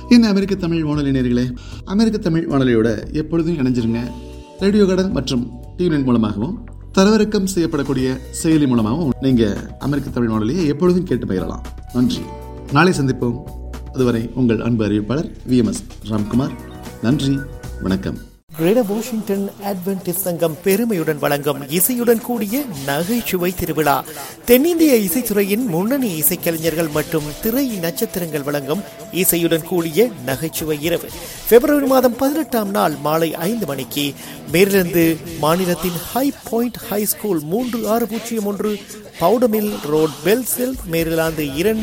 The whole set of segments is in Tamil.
இந்த அமெரிக்க தமிழ் வானொலி நேயர்களே, அமெரிக்க தமிழ் வானொலியோட எப்பொழுதும் இணைஞ்சிருங்க. ரேடியோ கார்டன் மற்றும் டியூனின் மூலமாகவும் தரவிறக்கம் செய்யப்படக்கூடிய செயலி மூலமாகவும் நீங்க அமெரிக்க தமிழ் வானொலியை எப்பொழுதும் கேட்டு பயிரலாம். நன்றி. நாளை சந்திப்போம். அதுவரை உங்கள் அன்பு அறிவிப்பாளர் VMS ராம்குமார். நன்றி, வணக்கம். கிரேட்டர் வாஷிங்டன் அட்வென்டிஸ்ட் சங்கம் பெருமையுடன் வழங்கும் இசையுடன் கூடிய நகைச்சுவை திருவிழா. தென்னிந்திய இசைத்துறையின் முன்னணி இசைக்கலைஞர்கள் மற்றும் திரை நட்சத்திரங்கள் வழங்கும் இசையுடன் கூடிய நகைச்சுவை இரவு பிப்ரவரி மாதம் 18ஆம் நாள் மாலை 5 மணிக்கு மேரிலாந்து மாநிலத்தின் high point high school 3601 பவுடமில் road, பெல்ஸில், Maryland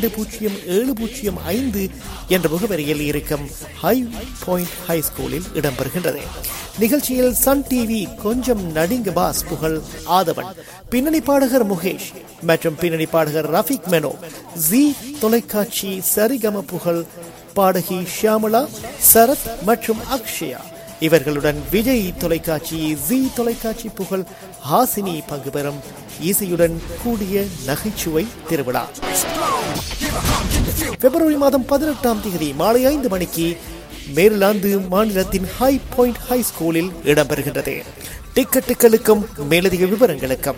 20705 என்ற முகவரியில் இருக்கும் ஹை பாயிண்ட் ஹை ஸ்கூலில் இடம்பெறுகின்றது. நிகழ்ச்சியில் சன் டிவி கொஞ்சம் நடிங்க பாஸ் புகழ் ஆதவன், பின்னணி பாடகர் முகேஷ் மற்றும் பின்னணி பாடகர் ரஃபிக் மெனோ, ஜி தொலைக்காட்சி சரிகம புகழ் பாடகி ஷியாமலா, சரத் மற்றும் அக்ஷயா. இவர்களுடன் விஜய் தொலைக்காட்சி, ஜி தொலைக்காட்சி புகழ் ஹாசினி பங்கு பெறும் இசையுடன் கூடிய நகைச்சுவை திருவிழா பிப்ரவரி மாதம் 18ஆம் தேதி மாலை 5 மணிக்கு மேரிலாந்து மாநிலத்தின் ஹை பாயிண்ட் ஹை ஸ்கூலில் இடம்பெறுகின்றது. டிக்கெட்டுகளுக்கும் மேலதிக விவரங்களுக்கும்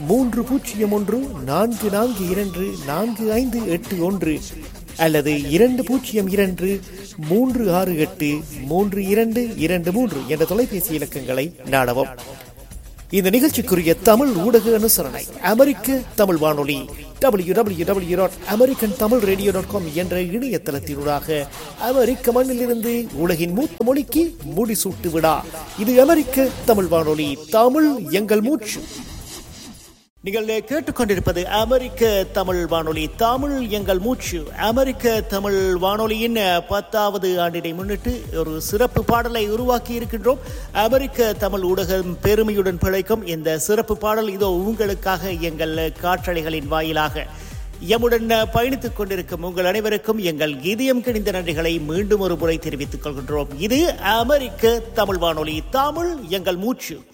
302-442-4581 அல்லது 202-368-3223 என்ற தொலைபேசி இலக்கங்களை நாடவும். இந்த நிகழ்ச்சிக்குரிய தமிழ் ஊடக அனுசரணை அமெரிக்க தமிழ் வானொலி www.americantamilradio.com என்ற இணையதளத்தினூடாக அமெரிக்க மண்ணிலிருந்து உலகின் மூத்த மொழிக்கு முடிசூட்டு விழா. இது அமெரிக்க தமிழ் வானொலி, தமிழ் எங்கள் மூச்சு. நீங்கள் கேட்டுக்கொண்டிருப்பது அமெரிக்க தமிழ் வானொலி, தமிழ் எங்கள் மூச்சு. அமெரிக்க தமிழ் வானொலியின் 10வது ஆண்டினை முன்னிட்டு ஒரு சிறப்பு பாடலை உருவாக்கி இருக்கின்றோம். அமெரிக்க தமிழ் ஊடகம் பெருமையுடன் பிழைக்கும் இந்த சிறப்பு பாடல் இதோ உங்களுக்காக எங்கள் காற்றலைகளின் வாயிலாக எம்முடன் பயணித்துக் கொண்டிருக்கும் உங்கள் அனைவருக்கும் எங்கள் இதயம் கிணிந்த நன்றிகளை மீண்டும் ஒரு முறை தெரிவித்துக் கொள்கின்றோம். இது அமெரிக்க தமிழ் வானொலி, தமிழ் எங்கள் மூச்சு.